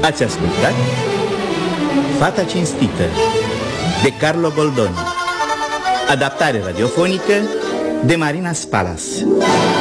Ați ascultat Fata cinstită de Carlo Goldoni, adaptare radiofonică de Marina Spalas.